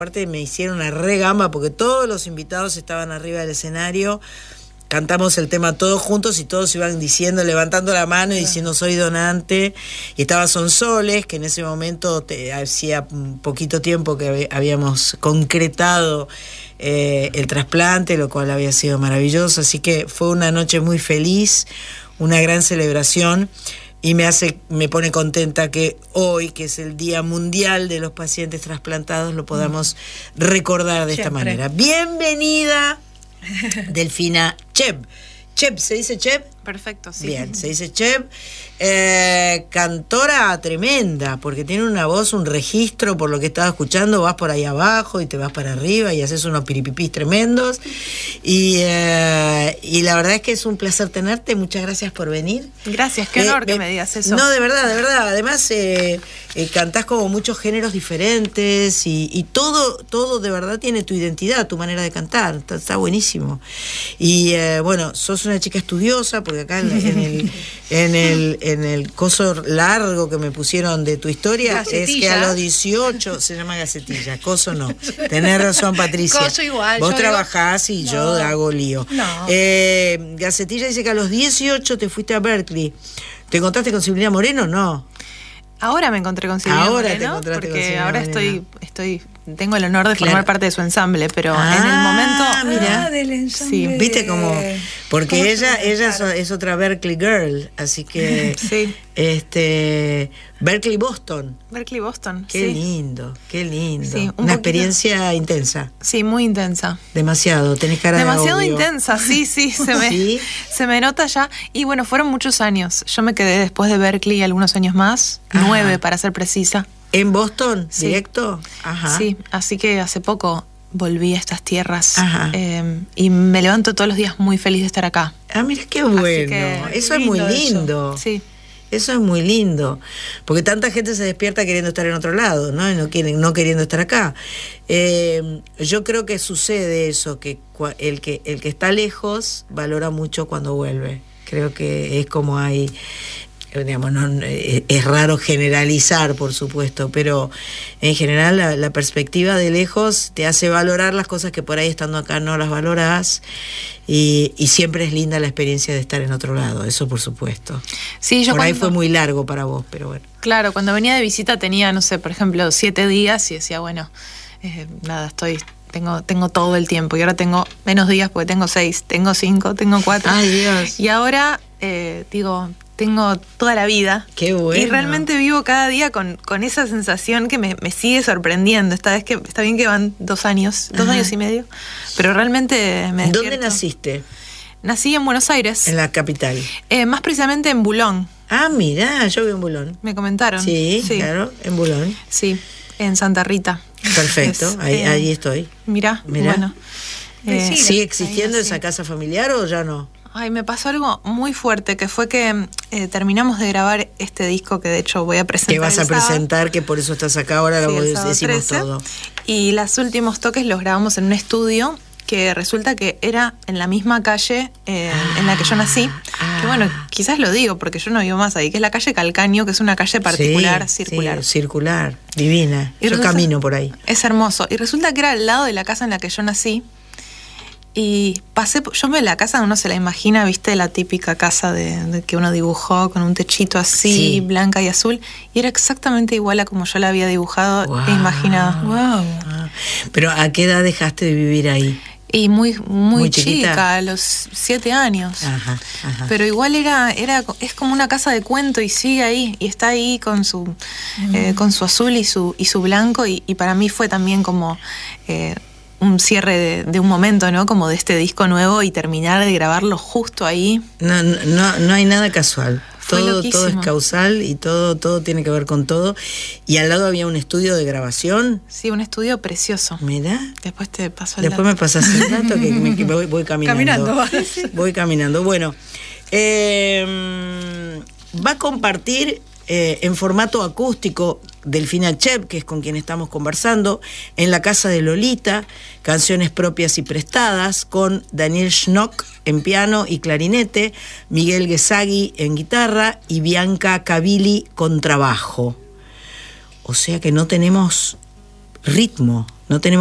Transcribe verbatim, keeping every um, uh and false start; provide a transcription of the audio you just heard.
Aparte me hicieron una regamba porque todos los invitados estaban arriba del escenario. Cantamos el tema todos juntos y todos iban diciendo, levantando la mano y diciendo soy donante. Y estaba Sonsoles, que en ese momento te, hacía un poquito tiempo que habíamos concretado eh, el trasplante, lo cual había sido maravilloso. Así que fue una noche muy feliz, una gran celebración. Y me hace, me pone contenta que hoy, que es el Día Mundial de los Pacientes Trasplantados, lo podamos recordar de Siempre. esta manera. Bienvenida, Delfina Cheb. Cheb, ¿se dice Cheb? Perfecto, sí. Bien, se dice Cheb. Eh, cantora tremenda, porque tiene una voz, un registro, por lo que estaba escuchando, vas por ahí abajo y te vas para arriba y haces unos piripipís tremendos. Y, eh, y la verdad es que es un placer tenerte. Muchas gracias por venir. Gracias, qué honor eh, que me digas eso. No, de verdad, de verdad. Además, eh, eh, cantás como muchos géneros diferentes y, y todo, todo de verdad tiene tu identidad, tu manera de cantar. Está, está buenísimo. Y eh, bueno, sos una chica estudiosa, porque acá en, en el en el en el coso largo que me pusieron de tu historia gacetilla. Es que a los dieciocho se llama gacetilla, coso no. Tenés razón, Patricia. Coso igual. Vos trabajás digo... y no. yo hago lío. No. Eh, gacetilla dice que a los dieciocho te fuiste a Berkeley. ¿Te encontraste con Silvina Moreno? No. Ahora me encontré con Silvina ahora Moreno, te encontraste porque con Silvina ahora Moreno. estoy estoy tengo el honor de formar claro. parte de su ensamble, pero ah, en el momento ah, mira, ah, del ensamble. Sí, viste como porque ella ella es, es otra Berkeley girl, así que sí. este Berkeley Boston. Berkeley Boston. Qué sí. lindo, qué lindo. Sí, un una poquito... experiencia intensa. Sí, muy intensa. Demasiado, tenés cara Demasiado de obvio. intensa, sí, sí, se me ¿Sí? se me nota ya. Y bueno, fueron muchos años. Yo me quedé después de Berkeley algunos años más, Ajá. nueve para ser precisa. ¿En Boston? Sí. ¿Directo? Ajá. Sí, así que hace poco volví a estas tierras eh, y me levanto todos los días muy feliz de estar acá. Ah, mira qué bueno. Que, eso es muy lindo. Eso. Sí. Eso es muy lindo, porque tanta gente se despierta queriendo estar en otro lado, ¿no? Y no, quieren, no queriendo estar acá. Eh, yo creo que sucede eso, que el que el que está lejos valora mucho cuando vuelve. Creo que es como hay... Digamos, no, es raro generalizar, por supuesto, pero en general la, la perspectiva de lejos te hace valorar las cosas que por ahí estando acá no las valorás y, y siempre es linda la experiencia de estar en otro lado, eso por supuesto. Sí, yo por cuando, ahí fue muy largo para vos, pero bueno. Claro, cuando venía de visita tenía, no sé, por ejemplo, siete días y decía, bueno, eh, nada, estoy... Tengo, tengo todo el tiempo y ahora tengo menos días porque tengo seis, tengo cinco, tengo cuatro. Ay, Dios. Y ahora, eh, digo, tengo toda la vida. Qué bueno. Y realmente vivo cada día con, con esa sensación que me, me sigue sorprendiendo. Esta vez que está bien que van dos años, dos Ajá. años y medio, pero realmente me despierto. ¿Dónde naciste? Nací en Buenos Aires. En la capital. Eh, más precisamente en Bulón. Ah, mirá, yo vivo en Bulón. Me comentaron. Sí, sí. claro, en Bulón. Sí, en Santa Rita. Perfecto, es, ahí, eh, ahí estoy. Mirá, mirá. Bueno. Eh, ¿Sigue existiendo esa casa familiar o ya no? Ay, me pasó algo muy fuerte, que fue que eh, terminamos de grabar este disco que de hecho voy a presentar. Que vas a presentar, que por eso estás acá ahora, sí, lo decimos trece, todo. Y los últimos toques los grabamos en un estudio que resulta que era en la misma calle eh, ah, en la que yo nací, ah, que bueno, quizás lo digo porque yo no vivo más ahí, que es la calle Calcaño, que es una calle particular, sí, circular. Sí, circular, divina. Y yo resulta, camino por ahí. Es hermoso. Y resulta que era al lado de la casa en la que yo nací. Y pasé, yo me la casa uno se la imagina, viste, la típica casa de, de que uno dibujó con un techito así, sí. blanca y azul, y era exactamente igual a como yo la había dibujado wow. e imaginado. Wow. Pero ¿a qué edad dejaste de vivir ahí? Y muy, muy, muy chica, chiquita. A los siete años. Ajá, ajá. Pero igual era, era, es como una casa de cuento y sigue ahí, y está ahí con su, mm. eh, con su azul y su, y su blanco, y, y para mí fue también como eh, un cierre de, de un momento, ¿no? Como de este disco nuevo y terminar de grabarlo justo ahí. No, no, no hay nada casual. Todo, todo es loquísimo. causal y todo, todo tiene que ver con todo. Y al lado había un estudio de grabación. Sí, un estudio precioso. Mira. Después te paso el Después dato. me pasas el dato que, me, que voy, voy caminando. Caminando. Voy caminando. Bueno, eh, va a compartir eh, en formato acústico Delfina Cheb, que es con quien estamos conversando, en la casa de Lolita, canciones propias y prestadas, con Daniel Schnock en piano y clarinete, Miguel Guesagui en guitarra y Bianca Cavilli con trabajo. O sea que no tenemos ritmo, no tenemos